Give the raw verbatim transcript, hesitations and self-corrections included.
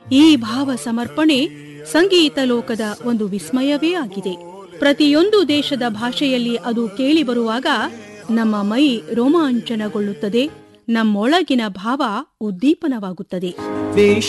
ಈ ಭಾವ ಸಮರ್ಪಣೆ ಸಂಗೀತ ಲೋಕದ ಒಂದು ವಿಸ್ಮಯವೇ ಆಗಿದೆ. ಪ್ರತಿಯೊಂದು ದೇಶದ ಭಾಷೆಯಲ್ಲಿ ಅದು ಕೇಳಿಬರುವಾಗ ನಮ್ಮ ಮೈ ರೋಮಾಂಚನಗೊಳ್ಳುತ್ತದೆ, ನಮ್ಮೊಳಗಿನ ಭಾವ ಉದ್ದೀಪನವಾಗುತ್ತದೆ.